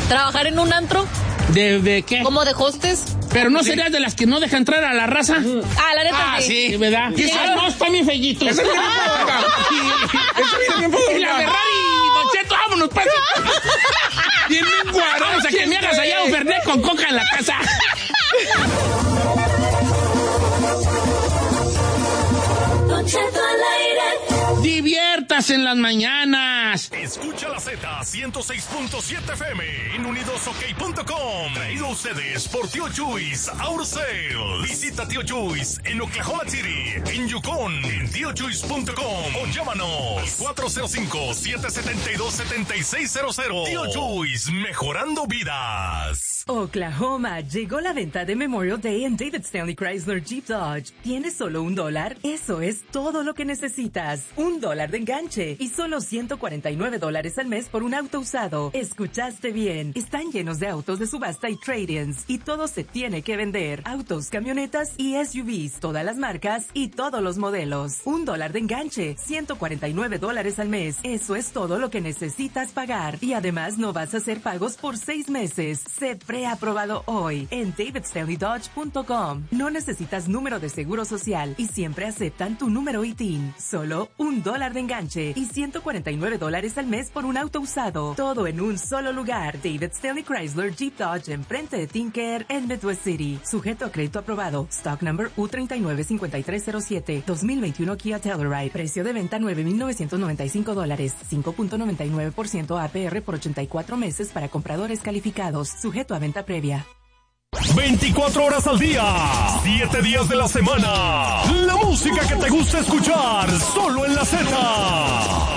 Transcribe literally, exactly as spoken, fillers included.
¿Trabajar en un antro? ¿De, de qué? ¿Como de hostes? Pero no serías de las que no deja entrar a la raza. Ah, la neta Ah, sí. sí, ¿verdad? Sí. Ah, no, está bien fellito. Eso viene bien podonga. Eso viene bien podonga. Y la Ferrari, Don Cheto, vámonos, pase. Bien guarón. Vamos a que me hagas allá un Fernet con coca en la casa. Don Cheto al aire. Diviértase en las mañanas. Escucha la Z ciento seis punto siete F M en unidos ok punto com. Traído a ustedes por Tío Chuys Auto Sales. Visita Tío Chuys en Oklahoma City, en Yukon, en tío chuys punto com o llámanos cuatro cero cinco, siete siete dos, siete seis cero cero. Tío Chuys, mejorando vidas. Oklahoma, llegó la venta de Memorial Day en David Stanley Chrysler Jeep Dodge. ¿Tienes solo un dólar? Eso es todo lo que necesitas. Un dólar de enganche y solo ciento cuarenta y nueve dólares al mes por un auto usado. Escuchaste bien. Están llenos de autos de subasta y trade-ins y todo se tiene que vender. Autos, camionetas y S U Vs, todas las marcas y todos los modelos. Un dólar de enganche, ciento cuarenta y nueve dólares al mes. Eso es todo lo que necesitas pagar. Y además no vas a hacer pagos por seis meses. Se preaprobado hoy en david stanley dodge punto com. No necesitas número de seguro social y siempre aceptan tu número I T I N. Solo un dólar de enganche y ciento cuarenta y nueve dólares al mes por un auto usado. Todo en un solo lugar. David Stanley Chrysler Jeep Dodge enfrente de Tinker en Midwest City. Sujeto a crédito aprobado. Stock number U tres nueve cinco tres cero siete. dos mil veintiuno Kia Telluride. Precio de venta nueve mil novecientos noventa y cinco dólares. cinco punto noventa y nueve por ciento A P R por ochenta y cuatro meses para compradores calificados. Sujeto a venta previa. veinticuatro horas al día, siete días de la semana. La música que te gusta escuchar, solo en la Z.